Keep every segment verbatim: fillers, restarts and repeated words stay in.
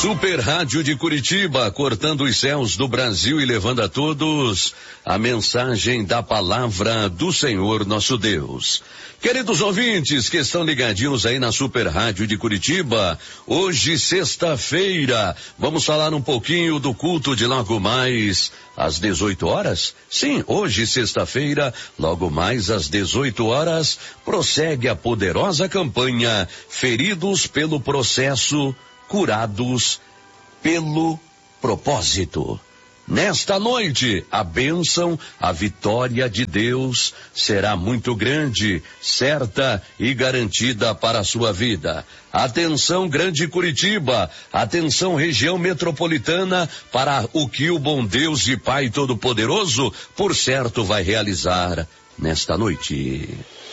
Super Rádio de Curitiba, cortando os céus do Brasil e levando a todos a mensagem da palavra do Senhor nosso Deus. Queridos ouvintes que estão ligadinhos aí na Super Rádio de Curitiba, hoje sexta-feira, vamos falar um pouquinho do culto de logo mais às dezoito horas? Sim, hoje sexta-feira, logo mais às dezoito horas, prossegue a poderosa campanha Feridos pelo Processo, Curados pelo Propósito. Nesta noite, a bênção, a vitória de Deus será muito grande, certa e garantida para a sua vida. Atenção, Grande Curitiba, atenção, região metropolitana, para o que o bom Deus e Pai Todo-Poderoso, por certo, vai realizar nesta noite.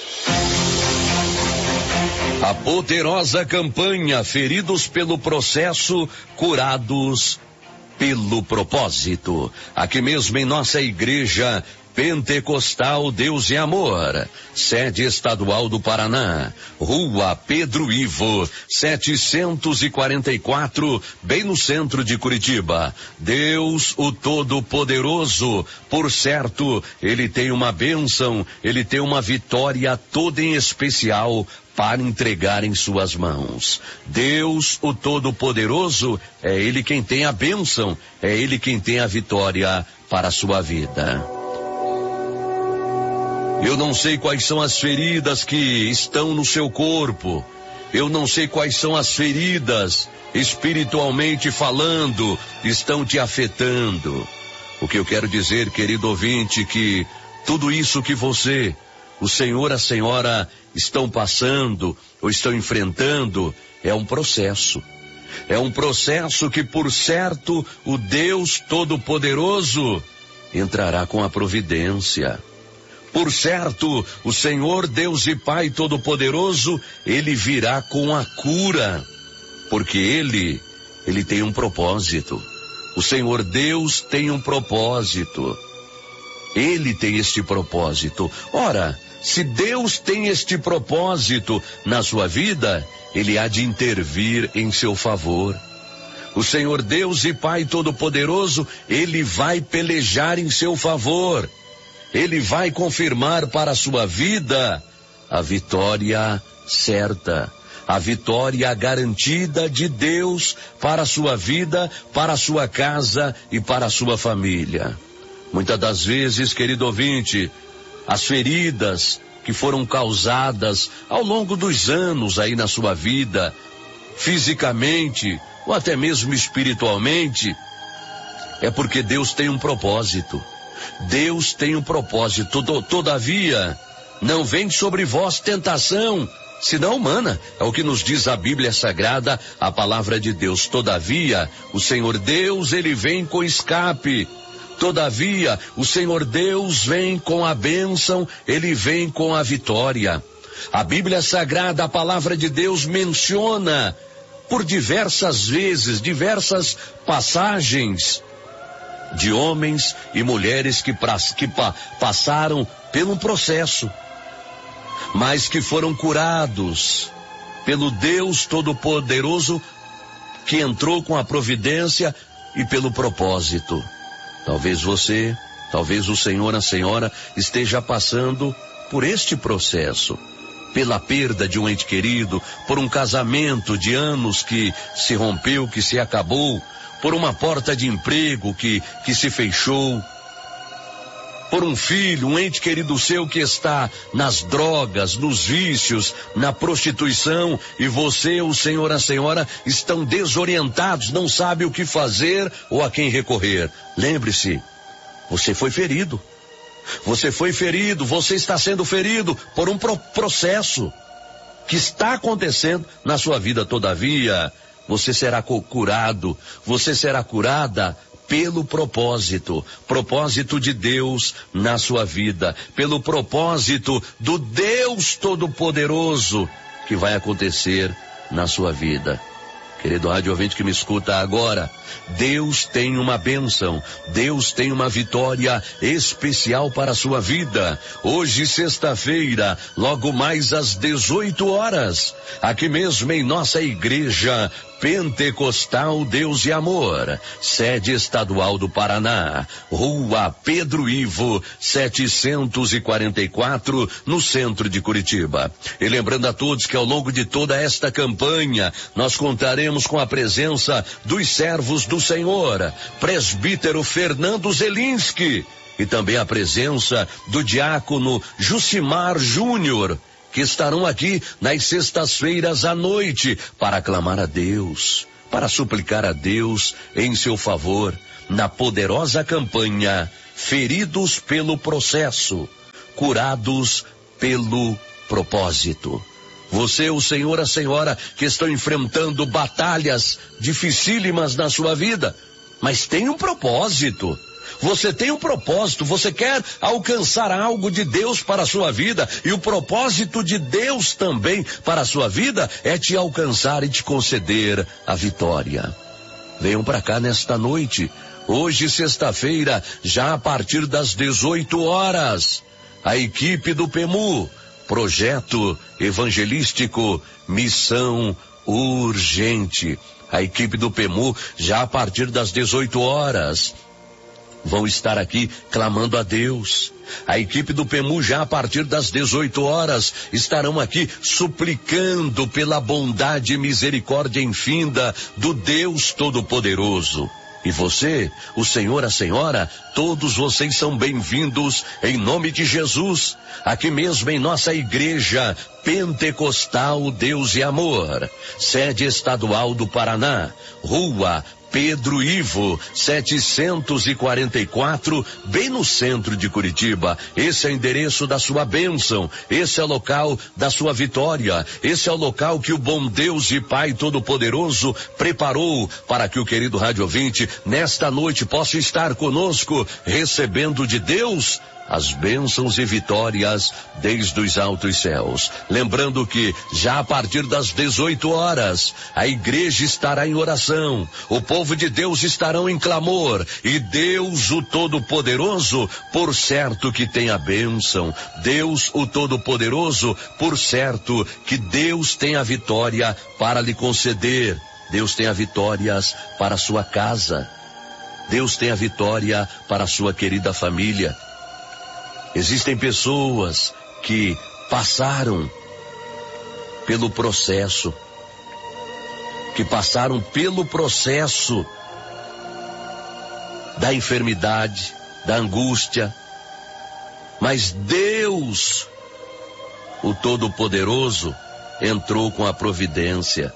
A poderosa campanha Feridos pelo Processo, Curados pelo Propósito. Aqui mesmo em nossa igreja Pentecostal Deus e Amor, sede estadual do Paraná, Rua Pedro Ivo, setecentos e quarenta e quatro, bem no centro de Curitiba. Deus, o Todo-Poderoso, por certo, Ele tem uma bênção, Ele tem uma vitória toda em especial para entregar em suas mãos. Deus, o Todo-Poderoso, é Ele quem tem a bênção, é Ele quem tem a vitória para a sua vida. Eu não sei quais são as feridas que estão no seu corpo. Eu não sei quais são as feridas, espiritualmente falando, estão te afetando. O que eu quero dizer, querido ouvinte, que tudo isso que você, o senhor, a senhora estão passando ou estão enfrentando é um processo. É um processo que, por certo, o Deus Todo-Poderoso entrará com a providência. Por certo, o Senhor Deus e Pai Todo-Poderoso, Ele virá com a cura, porque Ele, Ele tem um propósito. O Senhor Deus tem um propósito. Ele tem este propósito. Ora, se Deus tem este propósito na sua vida, Ele há de intervir em seu favor. O Senhor Deus e Pai Todo-Poderoso, Ele vai pelejar em seu favor. Ele vai confirmar para a sua vida a vitória certa, a vitória garantida de Deus para a sua vida, para a sua casa e para a sua família. Muitas das vezes, querido ouvinte, as feridas que foram causadas ao longo dos anos aí na sua vida, fisicamente ou até mesmo espiritualmente, é porque Deus tem um propósito. Deus tem um propósito. Todavia, não vem sobre vós tentação, senão humana. É o que nos diz a Bíblia Sagrada, a palavra de Deus. Todavia, o Senhor Deus, Ele vem com escape. Todavia, o Senhor Deus vem com a bênção, Ele vem com a vitória. A Bíblia Sagrada, a palavra de Deus menciona por diversas vezes, diversas passagens, de homens e mulheres que, pra, que pa, passaram pelo processo, mas que foram curados pelo Deus Todo-Poderoso, que entrou com a providência e pelo propósito. Talvez você, talvez o senhor, a senhora, esteja passando por este processo, pela perda de um ente querido, por um casamento de anos que se rompeu, que se acabou, por uma porta de emprego que, que se fechou, por um filho, um ente querido seu que está nas drogas, nos vícios, na prostituição, e você, o senhor, a senhora, estão desorientados, não sabe o que fazer ou a quem recorrer. Lembre-se, você foi ferido. Você foi ferido, você está sendo ferido por um pro- processo que está acontecendo na sua vida. Todavia, você será curado, você será curada pelo propósito, propósito de Deus na sua vida, pelo propósito do Deus Todo-Poderoso que vai acontecer na sua vida. Querido rádio ouvinte que me escuta agora, Deus tem uma bênção, Deus tem uma vitória especial para a sua vida. Hoje, sexta-feira, logo mais às dezoito horas, aqui mesmo em nossa igreja Pentecostal Deus e Amor, sede estadual do Paraná, Rua Pedro Ivo, setecentos e quarenta e quatro, no centro de Curitiba. E lembrando a todos que ao longo de toda esta campanha, nós contaremos com a presença dos servos do Senhor, presbítero Fernando Zelinski, e também a presença do diácono Jucimar Júnior, que estarão aqui nas sextas-feiras à noite para clamar a Deus, para suplicar a Deus em seu favor, na poderosa campanha Feridos pelo Processo, Curados pelo Propósito. Você, o senhor, a senhora que estão enfrentando batalhas dificílimas na sua vida, mas tem um propósito. Você tem um propósito, você quer alcançar algo de Deus para a sua vida, e o propósito de Deus também para a sua vida é te alcançar e te conceder a vitória. Venham para cá nesta noite, hoje sexta-feira, já a partir das dezoito horas, a equipe do P E M U, Projeto Evangelístico Missão Urgente, a equipe do P E M U já a partir das dezoito horas, vão estar aqui clamando a Deus. A equipe do P E M U já a partir das dezoito horas estarão aqui suplicando pela bondade e misericórdia infinda do Deus Todo-Poderoso. E você, o senhor, a senhora, todos vocês são bem-vindos em nome de Jesus, aqui mesmo em nossa igreja Pentecostal Deus e Amor, sede estadual do Paraná, Rua Pedro Ivo, setecentos e quarenta e quatro, bem no centro de Curitiba. Esse é o endereço da sua bênção, esse é o local da sua vitória, esse é o local que o bom Deus e Pai Todo-Poderoso preparou para que o querido rádio ouvinte, nesta noite, possa estar conosco, recebendo de Deus as bênçãos e vitórias desde os altos céus. Lembrando que já a partir das dezoito horas, a igreja estará em oração, o povo de Deus estarão em clamor, e Deus, o Todo-Poderoso, por certo que tem a bênção. Deus, o Todo-Poderoso, por certo que Deus tem a vitória para lhe conceder. Deus tem a vitórias para a sua casa. Deus tem a vitória para a sua querida família. Existem pessoas que passaram pelo processo, que passaram pelo processo da enfermidade, da angústia, mas Deus, o Todo-Poderoso, entrou com a providência.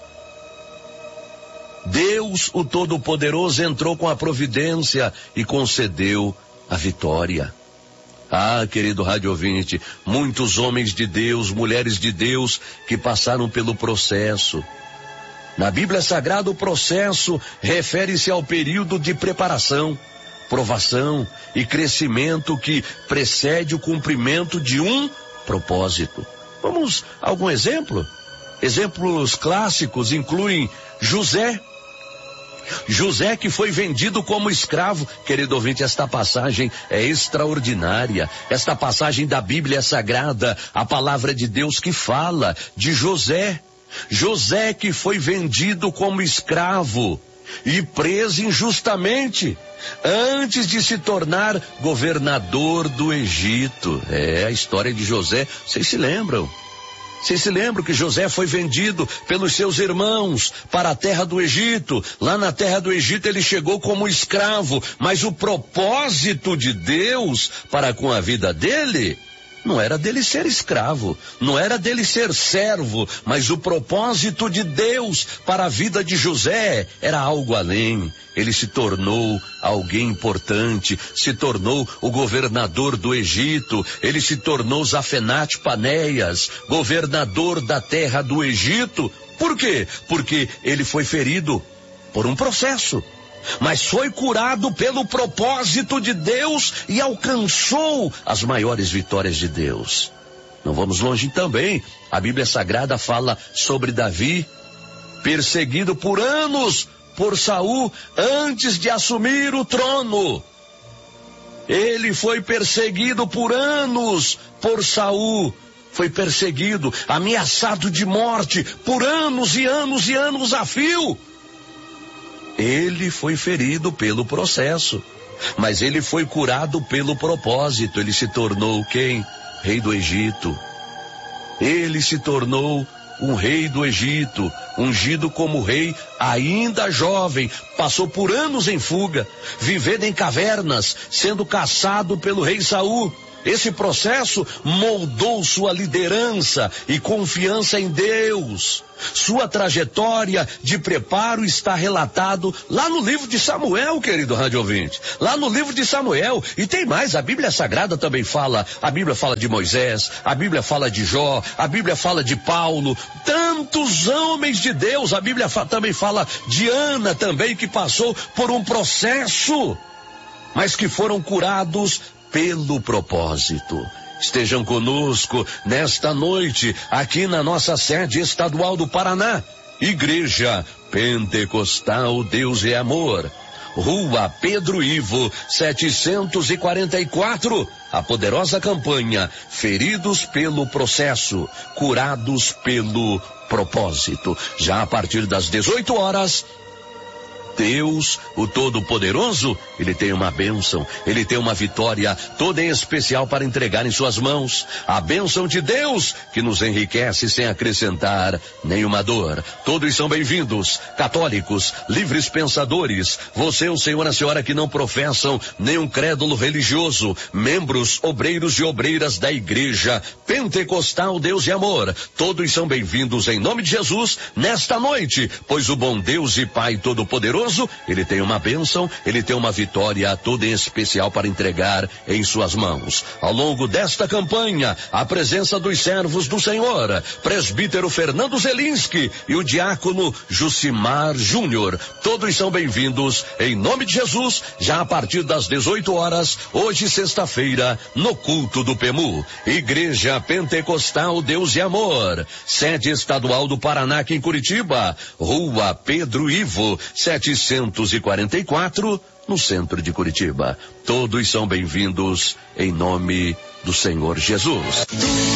Deus, o Todo-Poderoso, entrou com a providência e concedeu a vitória. Ah, querido rádio ouvinte, muitos homens de Deus, mulheres de Deus que passaram pelo processo. Na Bíblia Sagrada, o processo refere-se ao período de preparação, provação e crescimento que precede o cumprimento de um propósito. Vamos a algum exemplo? Exemplos clássicos incluem José. José, que foi vendido como escravo. Querido ouvinte, esta passagem é extraordinária. Esta passagem da Bíblia é sagrada, a palavra de Deus que fala de José. José, que foi vendido como escravo e preso injustamente, antes de se tornar governador do Egito. É a história de José, vocês se lembram? Vocês se lembram que José foi vendido pelos seus irmãos para a terra do Egito? Lá na terra do Egito ele chegou como escravo, mas o propósito de Deus para com a vida dele não era dele ser escravo, não era dele ser servo, mas o propósito de Deus para a vida de José era algo além. Ele se tornou alguém importante, se tornou o governador do Egito, ele se tornou Zafenate Panéias, governador da terra do Egito. Por quê? Porque ele foi ferido por um processo, mas foi curado pelo propósito de Deus e alcançou as maiores vitórias de Deus. Não vamos longe também. A Bíblia Sagrada fala sobre Davi, perseguido por anos por Saul antes de assumir o trono. Ele foi perseguido por anos por Saul. Foi perseguido, ameaçado de morte por anos e anos e anos a fio. Ele foi ferido pelo processo, mas ele foi curado pelo propósito. Ele se tornou quem? Rei do Egito. Ele se tornou um rei do Egito, ungido como rei ainda jovem, passou por anos em fuga, vivendo em cavernas, sendo caçado pelo rei Saul. Esse processo moldou sua liderança e confiança em Deus. Sua trajetória de preparo está relatado lá no livro de Samuel, querido rádio ouvinte. Lá no livro de Samuel. E tem mais, a Bíblia Sagrada também fala. A Bíblia fala de Moisés, a Bíblia fala de Jó, a Bíblia fala de Paulo. Tantos homens de Deus. A Bíblia fa- também fala de Ana também, que passou por um processo, mas que foram curados pelo propósito. Estejam conosco nesta noite, aqui na nossa sede estadual do Paraná. Igreja Pentecostal Deus é Amor. Rua Pedro Ivo, setecentos e quarenta e quatro. A poderosa campanha Feridos pelo Processo, Curados pelo Propósito. Já a partir das dezoito horas, Deus, o Todo-Poderoso, ele tem uma bênção, ele tem uma vitória toda em especial para entregar em suas mãos. A bênção de Deus que nos enriquece sem acrescentar nenhuma dor. Todos são bem-vindos, católicos, livres pensadores, você, o senhor e a senhora que não professam nenhum crédulo religioso, membros, obreiros e obreiras da Igreja Pentecostal Deus e Amor. Todos são bem-vindos em nome de Jesus nesta noite, pois o bom Deus e Pai Todo-Poderoso, ele tem uma bênção, ele tem uma vitória toda em especial para entregar em suas mãos. Ao longo desta campanha, a presença dos servos do Senhor, presbítero Fernando Zelinski e o diácono Jucimar Júnior, todos são bem-vindos em nome de Jesus, já a partir das dezoito horas, hoje sexta-feira, no culto do P E M U. Igreja Pentecostal Deus e Amor, sede estadual do Paraná, aqui em Curitiba, Rua Pedro Ivo, setecentos e quarenta e quatro, no centro de Curitiba. Todos são bem-vindos em nome do Senhor Jesus.